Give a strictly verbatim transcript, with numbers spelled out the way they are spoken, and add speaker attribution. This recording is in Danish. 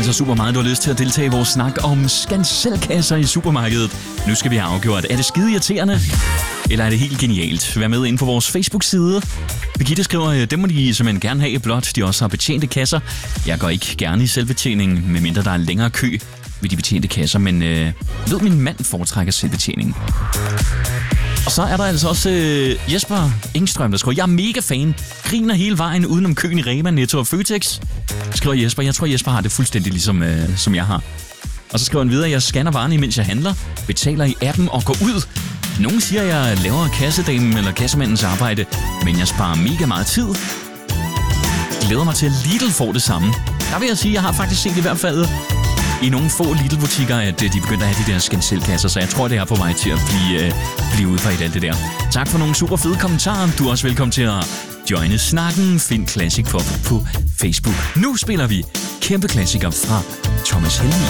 Speaker 1: så super meget, du har lyst til at deltage i vores snak om skanselkasser i supermarkedet. Nu skal vi have afgjort, er det skide irriterende, eller er det helt genialt? Vær med ind på vores Facebook-side. Birgitte skriver, dem må de simpelthen gerne have, blot de også har betjente kasser. Jeg går ikke gerne i selvbetjening, medmindre der er længere kø ved de betjente kasser, men øh, ved min mand foretrækker selvbetjening. Og så er der altså også øh, Jesper Engstrøm, der skriver, jeg er mega fan. Griner hele vejen udenom køen i Rema, Netto og Føtex. Skriver Jesper, jeg tror Jesper har det fuldstændig ligesom øh, som jeg har. Og så skriver han videre, jeg scanner varerne, mens jeg handler, betaler i appen og går ud. Nogen siger, jeg laver kassedamen eller kassemandens arbejde, men jeg sparer mega meget tid. Glæder mig til, at Lidl får det samme. Der vil jeg sige, jeg har faktisk set i hvert fald i nogle få Lidl-butikker, at de begynder at have de der skanselkasser, så jeg tror, det er på vej til at blive, øh, blive udbredt alt det der. Tak for nogle super fede kommentarer. Du er også velkommen til at joine snakken. Find Classic Pop på Facebook. Nu spiller vi kæmpe klassikere fra Thomas Helmig.